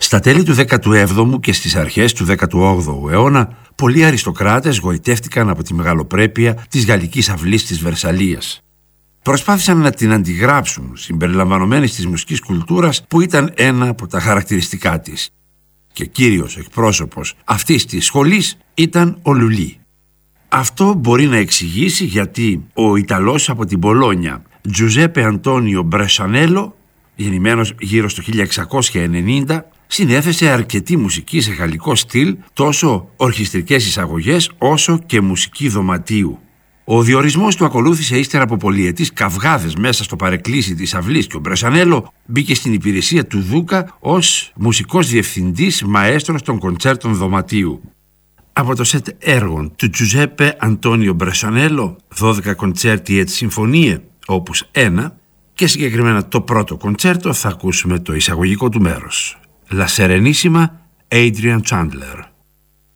Στα τέλη του 17ου και στις αρχές του 18ου αιώνα, πολλοί αριστοκράτες γοητεύτηκαν από τη μεγαλοπρέπεια της γαλλικής αυλής της Βερσαλίας. Προσπάθησαν να την αντιγράψουν, συμπεριλαμβανομένης της μουσικής κουλτούρας που ήταν ένα από τα χαρακτηριστικά της. Και κύριος εκπρόσωπος αυτής της σχολής ήταν ο Λουλί. Αυτό μπορεί να εξηγήσει γιατί ο Ιταλός από την Μπολόνια, Τζουζέπε Αντώνιο Μπρεσανέλο, γεννημένος γύρω στο 1690, συνέθεσε αρκετή μουσική σε γαλλικό στυλ, τόσο ορχιστρικές εισαγωγές όσο και μουσική δωματίου. Ο διορισμός του ακολούθησε ύστερα από πολυετής καυγάδες μέσα στο παρεκκλήσι της αυλής και ο Μπρεσανέλο μπήκε στην υπηρεσία του Δούκα ως μουσικός διευθυντής μαέστρος των κοντσέρτων δωματίου. Από το σετ έργων του Τζουζέπε Αντώνιο Μπρεσανέλο, 12 κοντσέρτι et συμφωνίε, όπους 1, και συγκεκριμένα το πρώτο κοντσέρτο θα ακούσουμε το εισαγωγικό του μέρος. La Serenissima Adrian Chandler.